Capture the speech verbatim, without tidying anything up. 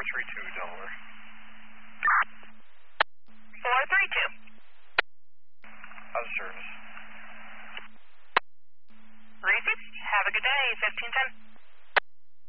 three two Delaware. four three two. Out of service. Receive. Have a good day, fifteen ten.